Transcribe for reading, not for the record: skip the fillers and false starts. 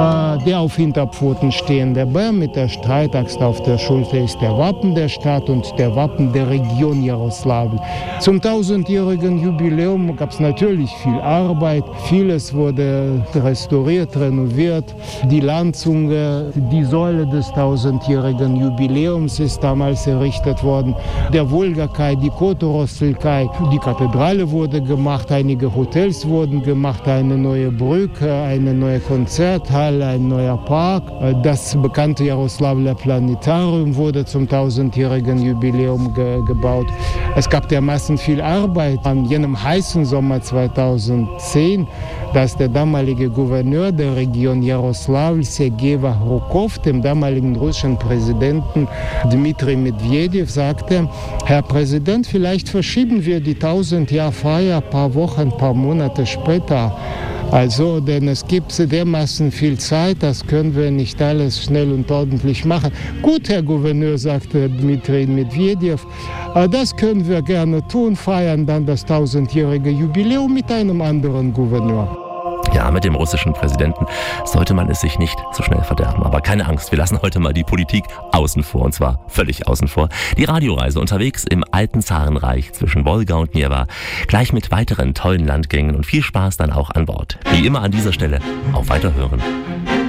Der auf Hinterpfoten stehende Bär mit der Streitaxt auf der Schulter ist der Wappen der Stadt und der Wappen der Region Jaroslavl. Zum 1000-jährigen Jubiläum gab es natürlich viel Arbeit. Vieles wurde restauriert, renoviert. Die Landzunge, die Säule des 1000-jährigen Jubiläums ist damals errichtet worden. Der Wolga-Kai, die Kotorosl-Kai, die Kathedrale wurde gemacht, einige Hotels wurden gemacht, eine neue Brücke, eine neue Konzerthalle, ein neuer Park. Das bekannte Jaroslavler Planetarium wurde zum 1000-jährigen Jubiläum gebaut. Es gab dermaßen viel Arbeit. An jenem heißen Sommer 2010, dass der damalige Gouverneur der Region Jaroslavl, Sergei Vahrukov, dem damaligen russischen Präsidenten Dmitri Medvedev, sagte: Herr Präsident, vielleicht verschieben wir die 1000-Jahr-Feier ein paar Wochen, ein paar Monate später. Also, denn es gibt dermaßen viel Zeit, das können wir nicht alles schnell und ordentlich machen. Gut, Herr Gouverneur, sagte Dmitri Medvedev, das können wir gerne tun, feiern dann das 1000-jährige Jubiläum mit einem anderen Gouverneur. Ja, mit dem russischen Präsidenten sollte man es sich nicht so schnell verderben. Aber keine Angst, wir lassen heute mal die Politik außen vor, und zwar völlig außen vor. Die Radioreise unterwegs im alten Zarenreich zwischen Wolga und Neva, gleich mit weiteren tollen Landgängen und viel Spaß dann auch an Bord. Wie immer an dieser Stelle, auf Weiterhören.